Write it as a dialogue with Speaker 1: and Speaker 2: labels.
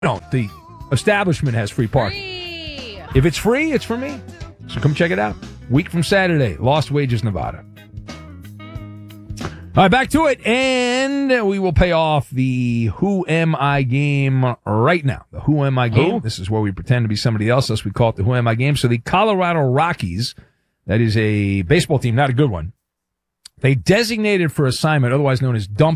Speaker 1: No, the establishment has free parking.
Speaker 2: Free.
Speaker 1: If it's free, it's for me. So come check it out. Week from Saturday, Lost Wages, Nevada. All right, back to it, and we will pay off the Who Am I game right now. The Who Am I game. This is where we pretend to be somebody else. Thus, we call it the Who Am I game. So the Colorado Rockies, that is a baseball team, not a good one. They designated for assignment, otherwise known as dump